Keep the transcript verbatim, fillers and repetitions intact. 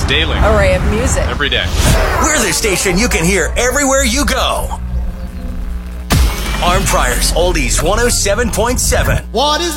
daily. Array of music. Every day. We're the station you can hear everywhere you go. Arm Prior's Oldies one oh seven point seven. What is